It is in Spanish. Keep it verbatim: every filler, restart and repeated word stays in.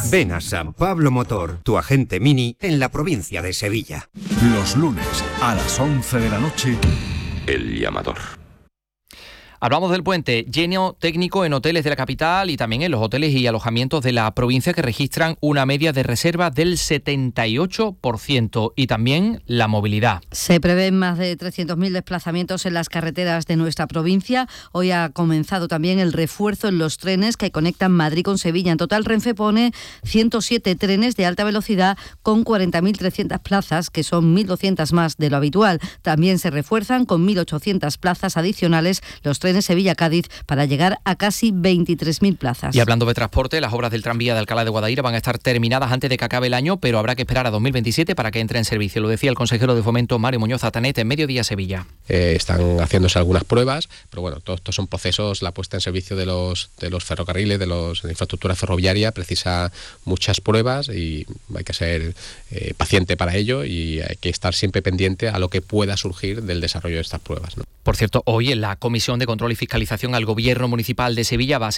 Ven a San Pablo Motor, tu agente Mini en la provincia de Sevilla. Los lunes a las once de la noche, El Llamador. Hablamos del puente, lleno técnico en hoteles de la capital y también en los hoteles y alojamientos de la provincia, que registran una media de reserva del setenta y ocho por ciento, y también la movilidad. Se prevén más de trescientos mil desplazamientos en las carreteras de nuestra provincia. Hoy ha comenzado también el refuerzo en los trenes que conectan Madrid con Sevilla. En total, Renfe pone ciento siete trenes de alta velocidad con cuarenta mil trescientas plazas, que son mil doscientas más de lo habitual. También se refuerzan con mil ochocientas plazas adicionales los trenes Sevilla-Cádiz para llegar a casi veintitrés mil plazas. Y hablando de transporte, las obras del tranvía de Alcalá de Guadaira van a estar terminadas antes de que acabe el año, pero habrá que esperar a dos mil veintisiete para que entre en servicio. Lo decía el consejero de Fomento, Mario Muñoz Atanet, en Mediodía Sevilla. Eh, están haciéndose algunas pruebas, pero bueno, todos estos son procesos. La puesta en servicio de los, de los ferrocarriles, de, los, de la infraestructura ferroviaria, precisa muchas pruebas y hay que ser eh, paciente para ello, y hay que estar siempre pendiente a lo que pueda surgir del desarrollo de estas pruebas, ¿no? Por cierto, hoy en la Comisión de Control y Fiscalización al Gobierno Municipal de Sevilla va a ser